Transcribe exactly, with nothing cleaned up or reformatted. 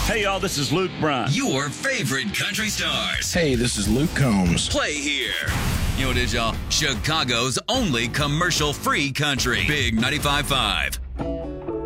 Hey, y'all, this is Luke Bryan. Your favorite country stars. Hey, this is Luke Combs. Play here. You know what it is, y'all? Chicago's only commercial-free country. Big ninety-five point five.